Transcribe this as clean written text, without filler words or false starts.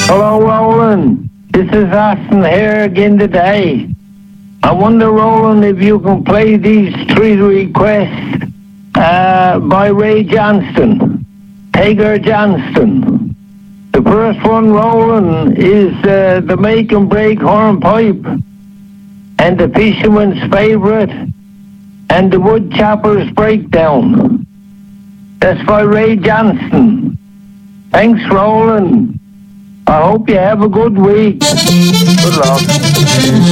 Hello, Roland. This is Austin here again today. I wonder, Roland, if you can play these three requests by Ray Johnston, Hagar Johnston. The first one, Roland, is the Make and Break Hornpipe, and the Fisherman's Favorite, and the Woodchopper's Breakdown. That's by Ray Johnston. Thanks, Roland. I hope you have a good week. Good luck.